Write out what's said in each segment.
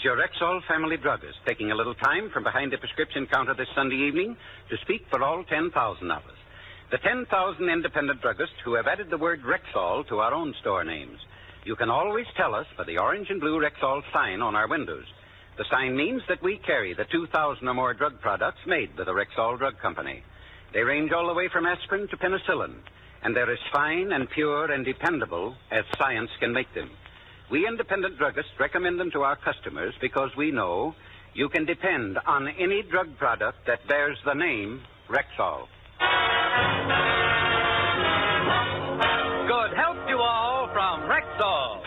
your Rexall family druggist, taking a little time from behind the prescription counter this Sunday evening to speak for all 10,000 of us. The 10,000 independent druggists who have added the word Rexall to our own store names. You can always tell us by the orange and blue Rexall sign on our windows. The sign means that we carry the 2,000 or more drug products made by the Rexall Drug Company. They range all the way from aspirin to penicillin, and they're as fine and pure and dependable as science can make them. We independent druggists recommend them to our customers because we know you can depend on any drug product that bears the name Rexall. Good health to all from Rexall.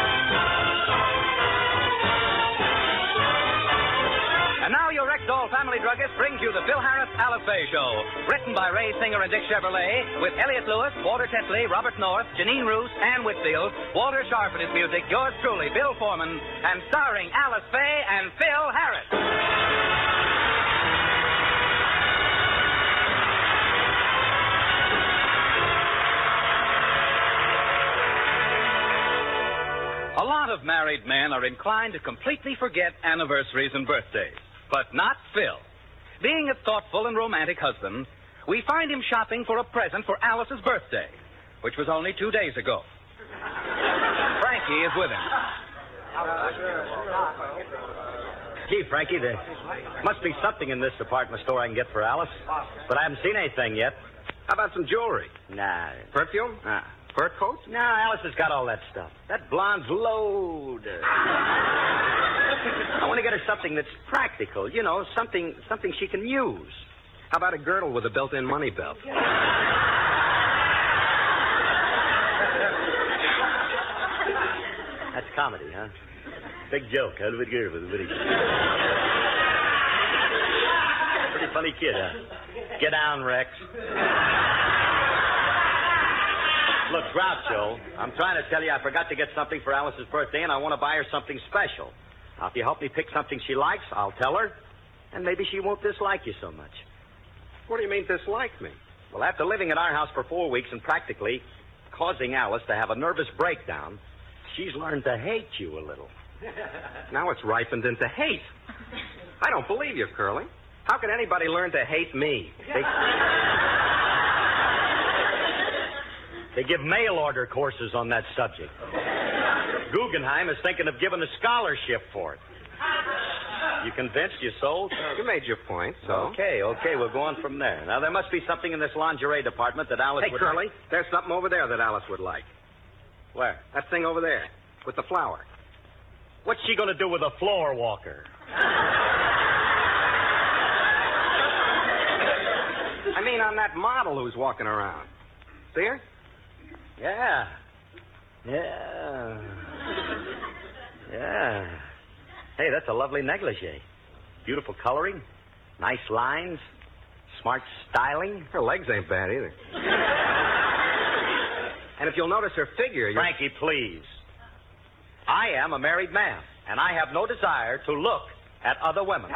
And now your Rexall family druggist brings you the Phil Harris Alice Faye Show. Written by Ray Singer and Dick Chevrolet, with Elliot Lewis, Walter Tetley, Robert North, Janine Roos, Ann Whitfield, Walter Sharp and his music, yours truly, Bill Foreman, and starring Alice Faye and Phil Harris. A lot of married men are inclined to completely forget anniversaries and birthdays. But not Phil. Being a thoughtful and romantic husband, we find him shopping for a present for Alice's birthday, which was only 2 days ago. Frankie is with him. Gee, Frankie, there must be something in this department store I can get for Alice, but I haven't seen anything yet. How about some jewelry? Nah. Perfume? Nah. Fur coat? No, Alice has got all that stuff. That blonde's loaded. I want to get her something that's practical, you know, something she can use. How about a girdle with a built-in money belt? That's comedy, huh? Big joke, huh? Pretty funny kid, huh? Get down, Rex. Look, Groucho, I'm trying to tell you I forgot to get something for Alice's birthday, and I want to buy her something special. Now, if you help me pick something she likes, I'll tell her, and maybe she won't dislike you so much. What do you mean, dislike me? Well, after living at our house for 4 weeks and practically causing Alice to have a nervous breakdown, she's learned to hate you a little. Now it's ripened into hate. I don't believe you, Curly. How could anybody learn to hate me? They give mail order courses on that subject. Guggenheim is thinking of giving a scholarship for it. You convinced, you sold? You made your point, so. Okay, we'll go on from there. Now, there must be something in this lingerie department that Alice would... Hey, Curly, there's something over there that Alice would like. Where? That thing over there, with the flower. What's she going to do with a floor walker? I mean, on that model who's walking around. See her? Yeah. Hey, that's a lovely negligee. Beautiful coloring, nice lines, smart styling. Her legs ain't bad either. And if you'll notice her figure... Frankie, please. I am a married man, and I have no desire to look at other women.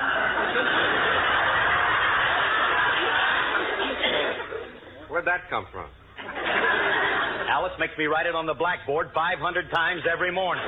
Where'd that come from? Alice makes me write it on the blackboard 500 times every morning.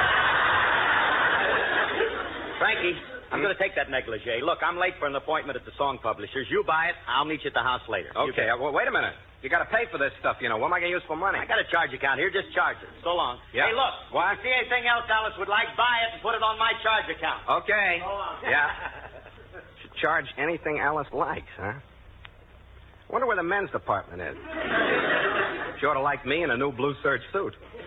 Frankie, I'm going to take that negligee. Look, I'm late for an appointment at the song publishers. You buy it. I'll meet you at the house later. Okay, well, wait a minute. You got to pay for this stuff, you know. What am I going to use for money? I got a charge account here. Just charge it. So long. Yeah. Hey, look. What? If you see anything else Alice would like, buy it and put it on my charge account. Okay. So long. Yeah. Should charge anything Alice likes, huh? Wonder where the men's department is. She ought to like me in a new blue serge suit.